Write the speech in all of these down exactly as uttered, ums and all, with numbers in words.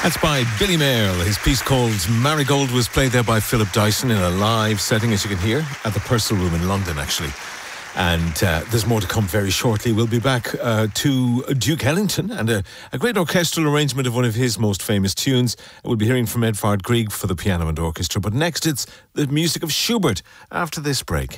That's by Billy Mayle. His piece called Marigold was played there by Philip Dyson in a live setting, as you can hear, at the Purcell Room in London, actually. And uh, there's more to come very shortly. We'll be back uh, to Duke Ellington and a, a great orchestral arrangement of one of his most famous tunes. We'll be hearing from Edvard Grieg for the piano and orchestra. But next, it's the music of Schubert after this break.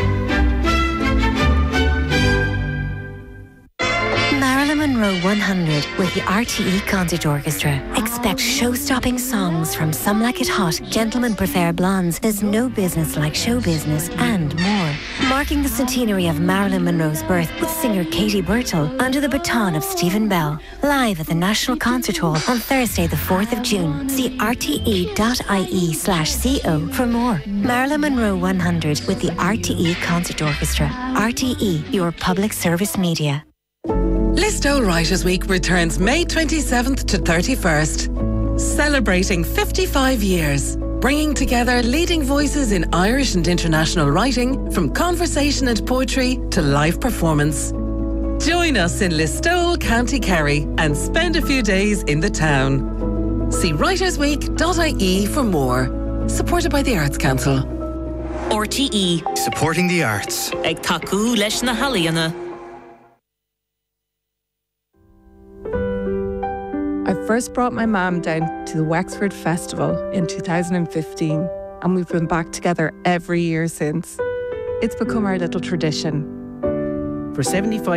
Marilyn Monroe one hundred with the R T E Concert Orchestra. Expect show-stopping songs from Some Like It Hot, Gentlemen Prefer Blondes, There's No Business Like Show Business, and more. Marking the centenary of Marilyn Monroe's birth with singer Katie Birtle under the baton of Stephen Bell. Live at the National Concert Hall on Thursday the fourth of June. See r t e dot i e slash co for more. Marilyn Monroe one hundred with the R T E Concert Orchestra. R T E, your public service media. Listowel Writers' Week returns May twenty-seventh to thirty-first. Celebrating fifty-five years. Bringing together leading voices in Irish and international writing, from conversation and poetry to live performance. Join us in Listowel, County Kerry, and spend a few days in the town. See writers week dot i e for more. Supported by the Arts Council. R T E. Supporting the arts. Ag tacu leis na halaíonna. I first brought my mum down to the Wexford Festival in two thousand fifteen, and we've been back together every year since. It's become our little tradition. For seventy-five